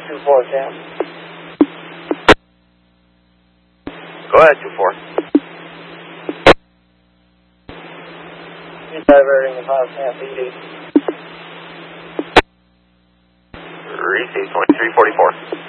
2-4, Cam. Go ahead, 2-4. He's diverting the 5 Cam PD. Receive 2344.